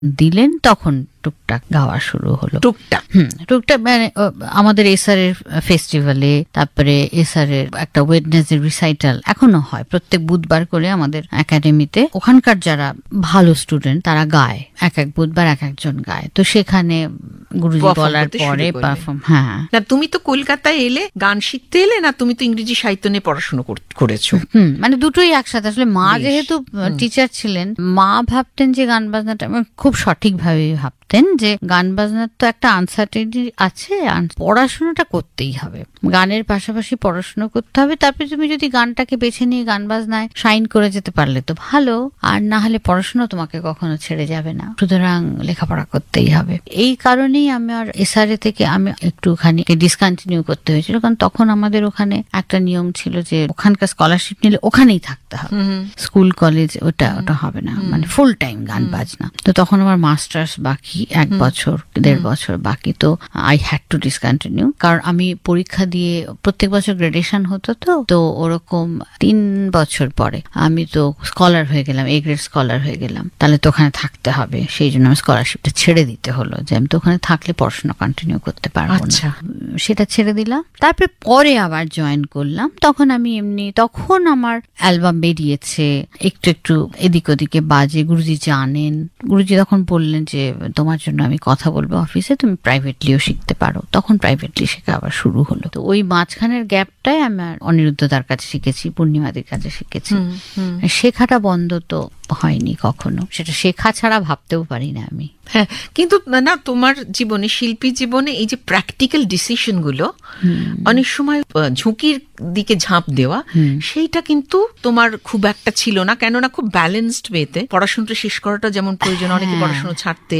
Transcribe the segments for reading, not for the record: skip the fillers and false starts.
দিলেন তখন টুকটাক গাওয়া শুরু হলো। টুকটাক মানে আমাদের এসআরের ফেস্টিভ্যালে, তারপরে এসআরের একটা ওয়েডনেসডে রিসাইটাল এখনো হয় প্রত্যেক বুধবার করে আমাদের একাডেমিতে। ওখানকার যারা ভালো স্টুডেন্ট তারা গায়, এক এক বুধবার এক একজন গায়। তো সেখানে গুরুজি বলার পরে পারফর্ম। হ্যাঁ, না তুমি তো কলকাতায় এলে গান শিখতে এলে না, তুমি তো ইংরেজি সাহিত্য নিয়ে পড়াশোনা করেছো। মানে দুটোই একসাথে। আসলে মা যেহেতু টিচার ছিলেন, মা ভাবতেন যে গান বাজনাটা খুব সঠিকভাবে ভাবতেন যে গান বাজনার তো একটা আনসার্টেনিটি আছে, পড়াশোনাটা করতেই হবে, গানের পাশাপাশি পড়াশোনা করতে হবে। তারপরে তুমি যদি গানটাকে বেছে নিয়ে গান বাজনায় শাইন করে যেতে পারলে তো ভালো, আর না হলে পড়াশোনা তোমাকে কখনো ছেড়ে যাবে না। সুতরাং লেখাপড়া করতেই হবে। এই কারণেই আমার এসআরএ থেকে আমি একটুখানি ডিসকন্টিনিউ করতে হয়েছিল, কারণ তখন আমাদের ওখানে একটা নিয়ম ছিল যে ওখানকার স্কলারশিপ নিলে ওখানেই থাকতে হবে, স্কুল কলেজ ওটা হবে না, মানে ফুল টাইম গান বাজনা। তো তখন আমার মাস্টার্স বাকি, 1 বছর 1.5 বছর বাকি। তো আই হ্যাড টু ডিসকন্টিনিউ, কারণ আমি পরীক্ষা দিয়ে প্রত্যেক বছর গ্রেডুয়েশন হতো। তো ওরকম 3 বছর পরে আমি তো স্কলার হয়ে গেলাম, এ গ্রেড স্কলার হয়ে গেলাম। তাহলে তো ওখানে থাকতে হবে, সেই জন্য আমি স্কলারশিপটা ছেড়ে দিতে হলো, যে আমি তো ওখানে থাকলে পড়াশোনা কন্টিনিউ করতে পারবো না। সেটা ছেড়ে দিলাম। তারপরে পরে আবার জয়েন করলাম। তখন আমি তখন আমার অ্যালবাম বেরিয়েছে, একটু একটু এদিক ওদিকে বাজে। গুরুজি জানেন, গুরুজি তখন বললেন যে তোমার জন্য আমি কথা বলবো অফিসে, তুমি প্রাইভেটলিও শিখতে পারো। তখন প্রাইভেটলি শেখা আবার শুরু হলো। তো ওই মাঝখানের গ্যাপটাই আমার অনিরুদ্ধদার কাছে শিখেছি, পূর্ণিমাদির কাছে শিখেছি। শেখাটা বন্ধ তো হয়নি কখনো, সেটা শেখা ছাড়া ভাবতেও পারি না আমি। হ্যাঁ, কিন্তু না তোমার জীবনে, শিল্পী জীবনে এই যে প্র্যাকটিক্যাল ডিসিশন গুলো, অনেক সময় ঝুঁকির দিকে ঝাঁপ দেওয়া, সেইটা কিন্তু তোমার খুব একটা ছিল না। কেননা খুব ব্যালেন্সড ওয়েতে পড়াশোনাটা শেষ করাটা যেমন প্রয়োজন, অনেকে পড়াশোনা ছাড়তে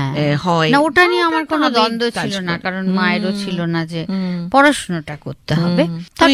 হয় না, ওটা নিয়ে আমার কোনো দ্বন্দ্ব ছিল না, কারণ মায়েরও ছিল না যে পড়াশোনাটা করতে হবে।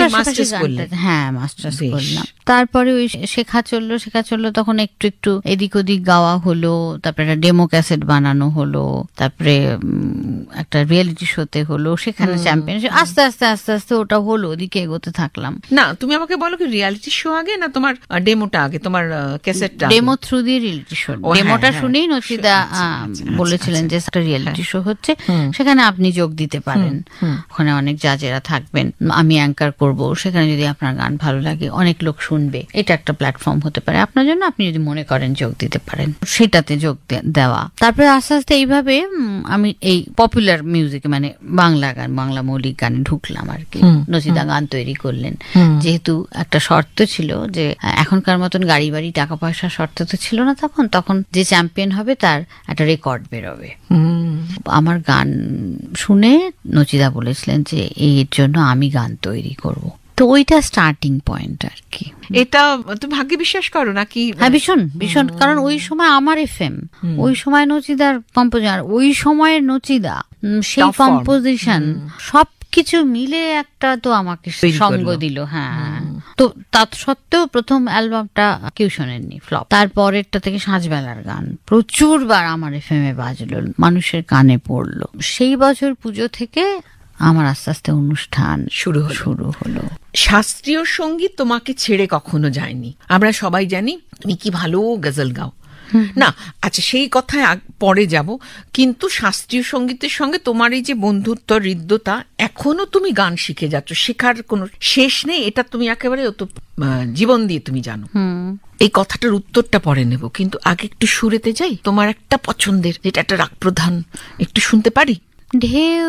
হ্যাঁ, মাস্টার্স করলাম। তারপরে ওই শেখা চললো। তখন একটু একটু এদিক ওদিক গাওয়া হলো, তারপরে একটা ডেমো ক্যাসেট বানানো হলো, তারপরে একটা রিয়েলিটি শোতে হলো, সেখানে চ্যাম্পিয়নশিপ। আস্তে আস্তে ওটা হলো, ওদিকে এগোতে থাকলাম। না তুমি আমাকে বলো কি রিয়েলিটি শো আগে না তোমার ডেমোটা আগে, তোমার ক্যাসেটটা? ডেমো থ্রু দিয়ে রিয়েলিটি শো। ডেমোটা শুনেই নচিদা বলেছিলেন যে একটা রিয়েলিটি শো হচ্ছে, সেখানে আপনি যোগ দিতে পারেন, ওখানে অনেক জাজেরা থাকবেন, আমি অ্যাঙ্কার করব, সেখানে যদি আপনার গান ভালো লাগে অনেক লোক শুনবে, এটা একটা প্ল্যাটফর্ম হতে পারে আপনার জন্য, আপনি যদি মনে করেন যোগ দিতে পারেন, সেটাতে যোগ দেওয়া। তারপরে আস্তে আস্তে এইভাবে আমি এই পপুলার মিউজিকে, মানে বাংলা গান, বাংলা মৌলিক গানে ঢুকলাম আর কি। নচিদা গান তৈরি করলেন, যেহেতু একটা শর্ত ছিল যে এখনকার মতন গাড়ি বাড়ি টাকা পয়সা শর্ত তো ছিল না তখন যে চ্যাম্পিয়ন হবে তার একটা রেকর্ড বেরোবে। আমার গান শুনে নচিদা বলেছিলেন যে এর জন্য আমি গান তৈরি করব। তো ওইটা স্টার্টিং পয়েন্ট আর কি। এটা তুমি ভাগ্যে বিশ্বাস করো নাকি? হ্যাঁ, ভীষণ ভীষণ। কারণ ওই সময় আমার এফএম, ওই সময় নচিদার কম্পোজার, ওই সময়ের নচিদা, সেই কম্পোজিশন, সবকিছু মিলে একটা তো আমাকে সঙ্গ দিল। হ্যাঁ, তো তার সত্ত্বেও প্রথম অ্যালবামটা কেউ শোনেননি, ফ্লপ। তারপরেরটা থেকে সাঁঝবেলার গান প্রচুর বার আমার এফএম এ বাজলো, মানুষের কানে পড়লো। সেই বছর পুজো থেকে আমার আস্তে আস্তে অনুষ্ঠান শুরু হলো। শাস্ত্রীয় সঙ্গীত তোমাকে ছেড়ে কখনো যায়নি। আমরা সবাই জানি তুমি কি ভালো গজল গাও, না আচ্ছা সেই কথায় পরে যাব, কিন্তু শাস্ত্রীয় সঙ্গীতের সঙ্গে তোমার এই যে বন্ধুত্ব, হৃদ্যতা, এখনো তুমি গান শিখে যাচ্ছ, শেখার কোনো শেষ নেই। এটা তুমি একেবারে জীবন দিয়ে তুমি জানো। এই কথাটার উত্তরটা পরে নেব, কিন্তু আগে একটু সুরেতে যাই। তোমার একটা পছন্দের, যেটা একটা রাগ প্রধান, একটু শুনতে পারি? ঢেউ